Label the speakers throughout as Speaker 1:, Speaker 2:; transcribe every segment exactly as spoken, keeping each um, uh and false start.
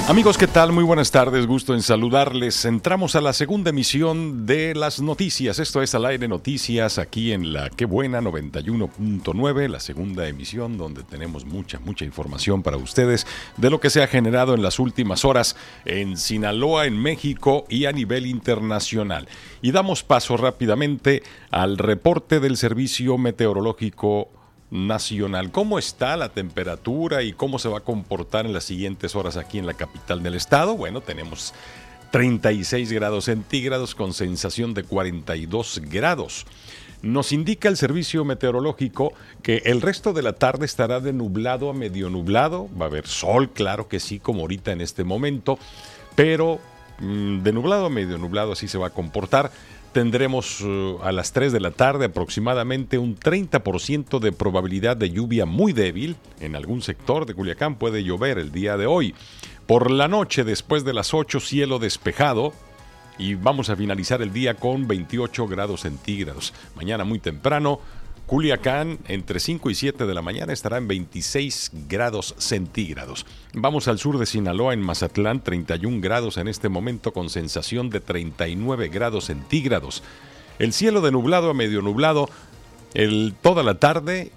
Speaker 1: Amigos, ¿qué tal? Muy buenas tardes, gusto en saludarles. Entramos a la segunda emisión de las noticias. Esto es Al Aire Noticias, aquí en la Qué Buena noventa y uno punto nueve, la segunda emisión donde tenemos mucha, mucha información para ustedes de lo que se ha generado en las últimas horas en Sinaloa, en México y a nivel internacional. Y damos paso rápidamente al reporte del Servicio Meteorológico Nacional. ¿Cómo está la temperatura y cómo se va a comportar en las siguientes horas aquí en la capital del estado? Bueno, tenemos treinta y seis grados centígrados con sensación de cuarenta y dos grados. Nos indica el servicio meteorológico que el resto de la tarde estará de nublado a medio nublado. Va a haber sol, claro que sí, como ahorita en este momento, pero mmm, de nublado a medio nublado así se va a comportar. Tendremos uh, a las tres de la tarde aproximadamente un treinta por ciento de probabilidad de lluvia muy débil. En algún sector de Culiacán puede llover el día de hoy. Por la noche, después de las ocho, cielo despejado. Y vamos a finalizar el día con veintiocho grados centígrados. Mañana muy temprano, Culiacán entre cinco y siete de la mañana estará en veintiséis grados centígrados. Vamos al sur de Sinaloa, en Mazatlán, treinta y un grados en este momento con sensación de treinta y nueve grados centígrados. El cielo de nublado a medio nublado el, toda la tarde.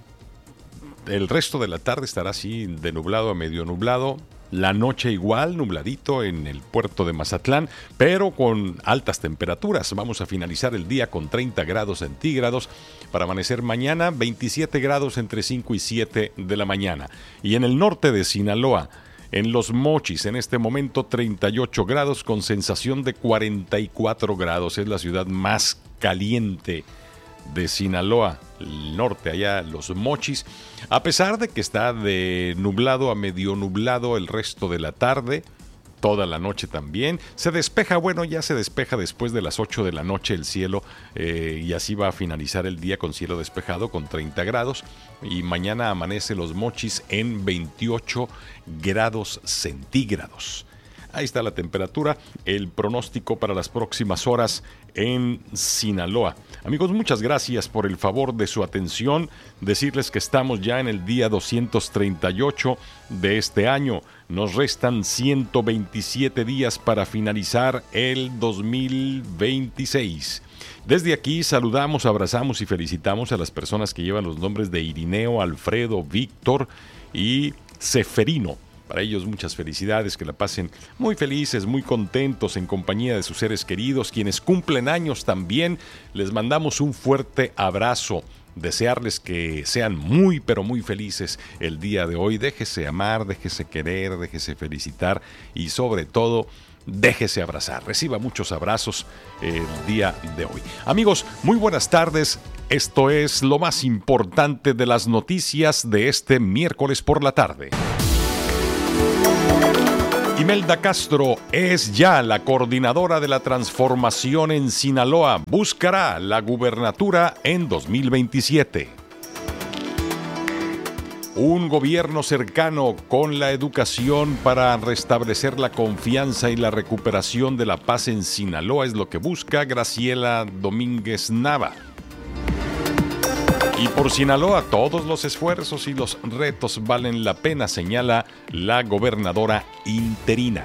Speaker 1: El resto de la tarde estará así de nublado a medio nublado. La noche igual, nubladito en el puerto de Mazatlán, pero con altas temperaturas. Vamos a finalizar el día con treinta grados centígrados. Para amanecer mañana, veintisiete grados entre cinco y siete de la mañana. Y en el norte de Sinaloa, en Los Mochis, en este momento treinta y ocho grados con sensación de cuarenta y cuatro grados. Es la ciudad más caliente de Sinaloa, el norte, allá Los Mochis, a pesar de que está de nublado a medio nublado el resto de la tarde, toda la noche también, se despeja, bueno, ya se despeja después de las ocho de la noche el cielo, eh, y así va a finalizar el día con cielo despejado con treinta grados, y mañana amanece Los Mochis en veintiocho grados centígrados. Ahí está la temperatura, el pronóstico para las próximas horas en Sinaloa. Amigos, muchas gracias por el favor de su atención. Decirles que estamos ya en el día doscientos treinta y ocho de este año. Nos restan ciento veintisiete días para finalizar el dos mil veintiséis. Desde aquí saludamos, abrazamos y felicitamos a las personas que llevan los nombres de Irineo, Alfredo, Víctor y Seferino. Para ellos muchas felicidades, que la pasen muy felices, muy contentos en compañía de sus seres queridos. Quienes cumplen años también, les mandamos un fuerte abrazo. Desearles que sean muy, pero muy felices el día de hoy. Déjese amar, déjese querer, déjese felicitar y sobre todo, déjese abrazar. Reciba muchos abrazos el día de hoy. Amigos, muy buenas tardes. Esto es lo más importante de las noticias de este miércoles por la tarde. Imelda Castro es ya la coordinadora de la transformación en Sinaloa. Buscará la gubernatura en dos mil veintisiete. Un gobierno cercano con la educación para restablecer la confianza y la recuperación de la paz en Sinaloa es lo que busca Graciela Domínguez Nava. Y por Sinaloa, todos los esfuerzos y los retos valen la pena, señala la gobernadora interina.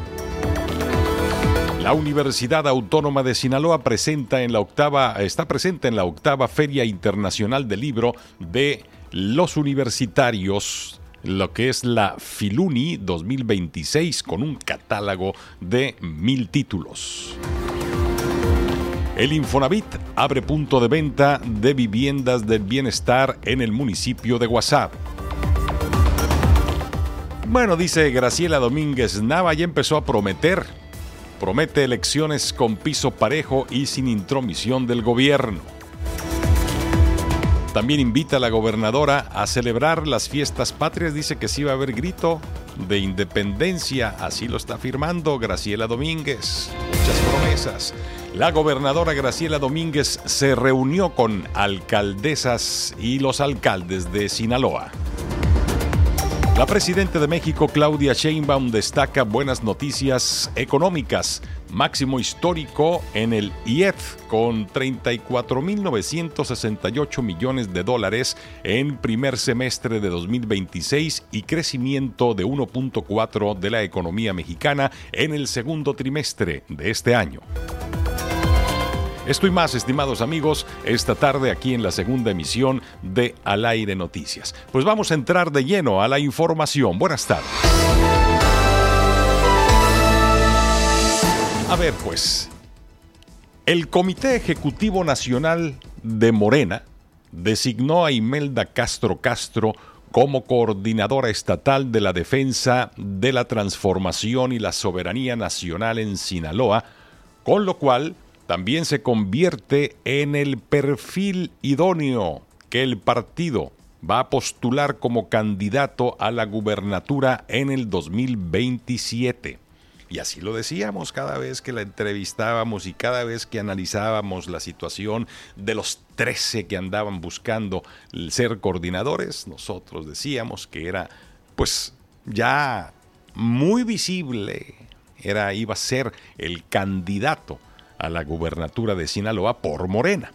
Speaker 1: La Universidad Autónoma de Sinaloa presenta en la octava, está presente en la octava Feria Internacional del Libro de los Universitarios, lo que es la Filuni dos mil veintiséis, con un catálogo de mil títulos. El Infonavit abre punto de venta de viviendas del bienestar en el municipio de Guasave. Bueno, dice Graciela Domínguez Nava, ya empezó a prometer. Promete elecciones con piso parejo y sin intromisión del gobierno. También invita a la gobernadora a celebrar las fiestas patrias. Dice que sí va a haber grito de independencia. Así lo está afirmando Graciela Domínguez. Muchas promesas. La gobernadora Graciela Domínguez se reunió con alcaldesas y los alcaldes de Sinaloa. La presidenta de México, Claudia Sheinbaum, destaca buenas noticias económicas. Máximo histórico en el I E P con treinta y cuatro mil novecientos sesenta y ocho millones de dólares en primer semestre de dos mil veintiséis y crecimiento de uno punto cuatro de la economía mexicana en el segundo trimestre de este año. Esto y más, estimados amigos, esta tarde aquí en la segunda emisión de Al Aire Noticias. Pues vamos a entrar de lleno a la información. Buenas tardes. A ver, pues, el Comité Ejecutivo Nacional de Morena designó a Imelda Castro Castro como coordinadora estatal de la defensa de la transformación y la soberanía nacional en Sinaloa, con lo cual también se convierte en el perfil idóneo que el partido va a postular como candidato a la gubernatura en el dos mil veintisiete. Y así lo decíamos cada vez que la entrevistábamos y cada vez que analizábamos la situación de los trece que andaban buscando ser coordinadores. Nosotros decíamos que era, pues, ya muy visible, era, iba a ser el candidato a la gubernatura de Sinaloa por Morena.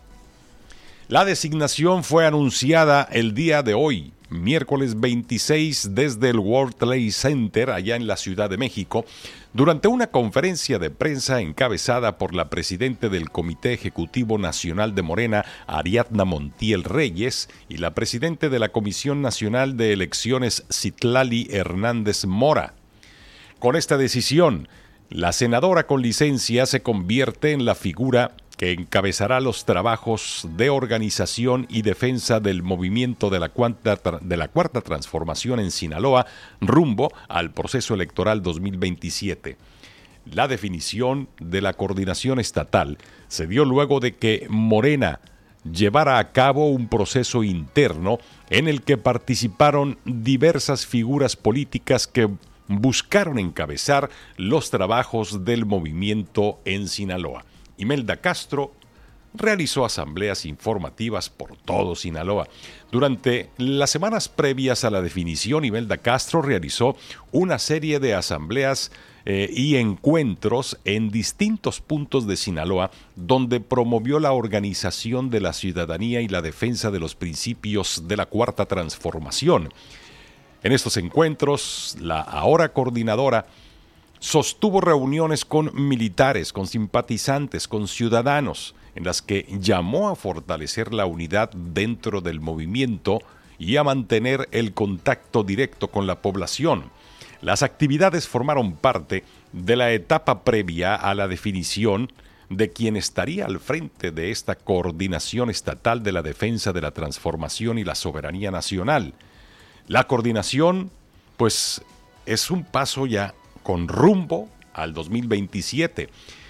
Speaker 1: La designación fue anunciada el día de hoy, miércoles veintiséis, desde el World Trade Center, allá en la Ciudad de México, durante una conferencia de prensa encabezada por la presidenta del Comité Ejecutivo Nacional de Morena, Ariadna Montiel Reyes, y la presidenta de la Comisión Nacional de Elecciones, Citlali Hernández Mora. Con esta decisión, la senadora con licencia se convierte en la figura que encabezará los trabajos de organización y defensa del movimiento de la, cuarta, de la Cuarta Transformación en Sinaloa rumbo al proceso electoral dos mil veintisiete. La definición de la coordinación estatal se dio luego de que Morena llevara a cabo un proceso interno en el que participaron diversas figuras políticas que buscaron encabezar los trabajos del movimiento en Sinaloa. Imelda Castro realizó asambleas informativas por todo Sinaloa. Durante las semanas previas a la definición, Imelda Castro realizó una serie de asambleas eh, y encuentros en distintos puntos de Sinaloa, donde promovió la organización de la ciudadanía y la defensa de los principios de la Cuarta Transformación. En estos encuentros, la ahora coordinadora sostuvo reuniones con militares, con simpatizantes, con ciudadanos, en las que llamó a fortalecer la unidad dentro del movimiento y a mantener el contacto directo con la población. Las actividades formaron parte de la etapa previa a la definición de quien estaría al frente de esta coordinación estatal de la defensa de la transformación y la soberanía nacional. La coordinación, pues, es un paso ya con rumbo al dos mil veintisiete.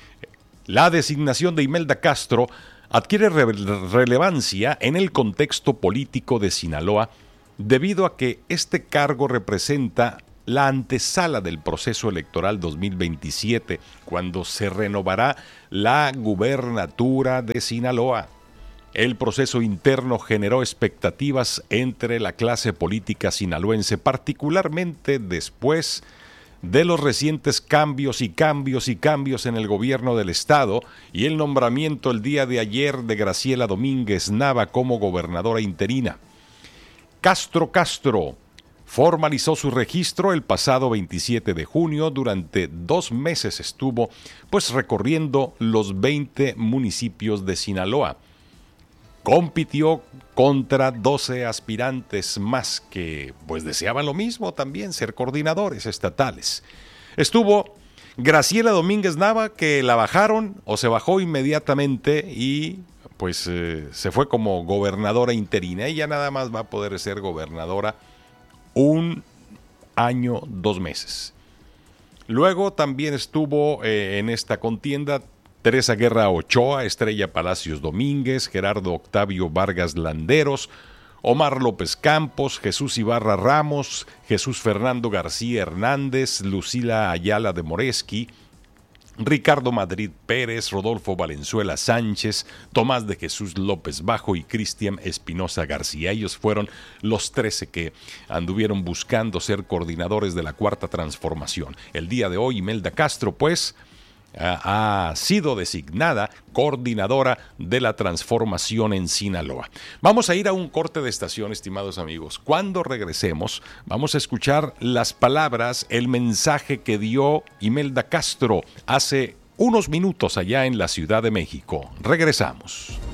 Speaker 1: La designación de Imelda Castro adquiere re- relevancia en el contexto político de Sinaloa debido a que este cargo representa la antesala del proceso electoral dos mil veintisiete, cuando se renovará la gubernatura de Sinaloa. El proceso interno generó expectativas entre la clase política sinaloense, particularmente después de los recientes cambios y cambios y cambios en el gobierno del estado y el nombramiento el día de ayer de Graciela Domínguez Nava como gobernadora interina. Castro Castro formalizó su registro el pasado veintisiete de junio. Durante dos meses estuvo pues recorriendo los veinte municipios de Sinaloa. Compitió contra doce aspirantes más que pues deseaban lo mismo también, ser coordinadores estatales. Estuvo Graciela Domínguez Nava, que la bajaron o se bajó inmediatamente y pues eh, se fue como gobernadora interina. Ella nada más va a poder ser gobernadora un año, dos meses. Luego también estuvo eh, en esta contienda Teresa Guerra Ochoa, Estrella Palacios Domínguez, Gerardo Octavio Vargas Landeros, Omar López Campos, Jesús Ibarra Ramos, Jesús Fernando García Hernández, Lucila Ayala de Moreski, Ricardo Madrid Pérez, Rodolfo Valenzuela Sánchez, Tomás de Jesús López Bajo y Cristian Espinosa García. Ellos fueron los trece que anduvieron buscando ser coordinadores de la Cuarta Transformación. El día de hoy, Imelda Castro, pues, ha sido designada coordinadora de la transformación en Sinaloa. Vamos a ir a un corte de estación, estimados amigos. Cuando regresemos, vamos a escuchar las palabras, el mensaje que dio Imelda Castro hace unos minutos allá en la Ciudad de México. Regresamos.